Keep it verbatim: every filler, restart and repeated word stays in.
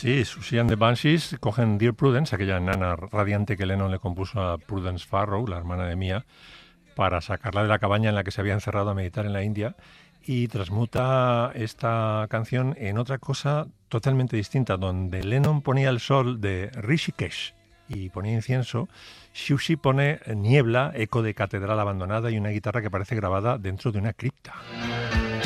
Sí, Siouxsie and the Banshees cogen Dear Prudence, aquella nana radiante que Lennon le compuso a Prudence Farrow, la hermana de Mia, para sacarla de la cabaña en la que se había encerrado a meditar en la India, y transmuta esta canción en otra cosa totalmente distinta. Donde Lennon ponía el sol de Rishikesh y ponía incienso, Siouxsie pone niebla, eco de catedral abandonada y una guitarra que parece grabada dentro de una cripta.